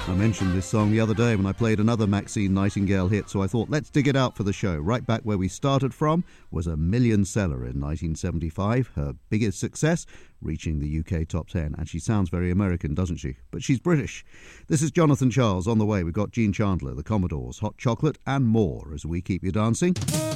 I mentioned this song the other day when I played another Maxine Nightingale hit, so I thought let's dig it out for the show. Right back where we started from was a million seller in 1975, her biggest success, reaching the UK top 10. And she sounds very American, doesn't she? But she's British. This is Jonathan Charles. On the way, we've got Gene Chandler, the Commodores, Hot Chocolate and more as we keep you dancing.